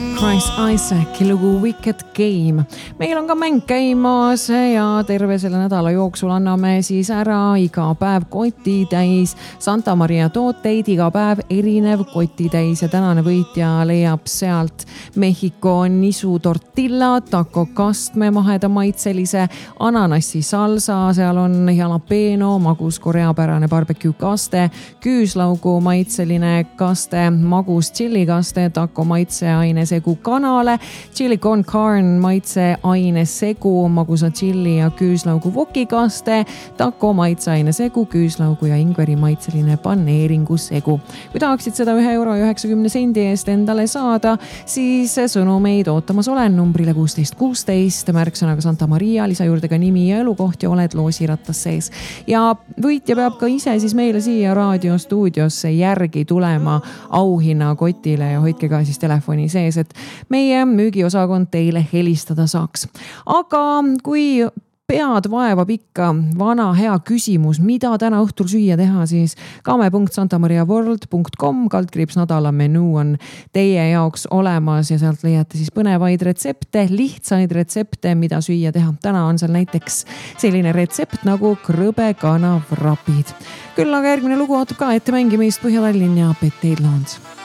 Chris Isaac lugu Wicked Game. Meil on ka mäng käimas ja terve selle nädala jooksul anname siis ära iga päev kotitäis Santa Maria tooteid, iga päev erinev kotitäis ja tänane võitja leiab sealt Mehhiko nisu tortilla, taco kastme, maheda maitselise ananassi salsa, seal on jalapeno, magus koreapärane barbecue kaste, küüslaugu maitseline kaste, magus chili kaste, taco maitseaine segu kanale, chili con carne maitseaine segu, magusa chili ja küüslaugu vokikaste, taco maitseaine segu, küüslaugu ja ingveri maitseline paneeringu segu. Kui tahaksid seda €1.90 eest endale saada, siis sõnumeid ootamas olen numbrile 1616, märksõnaga Santa Maria, lisa juurde ka nimi ja elukoht ja oled loosirattas sees. Ja võitja peab ka ise siis meile siia raadiostuudiosse järgi tulema auhinna kotile ja hoidke ka siis telefoni sees, et meie müügiosakond teile helistada saaks. Aga kui pead vaevab ikka vana hea küsimus, mida täna õhtul süüa teha, siis kame.santamariaworld.com /nädala menuu on teie jaoks olemas ja sealt leiate siis põnevaid retsepte, lihtsaid retsepte, mida süüa teha. Täna on seal näiteks selline retsept nagu krõbekana vrapid. Küll aga järgmine lugu ootab ka ette mängimist Põhja-Tallinn ja Petteid Loons.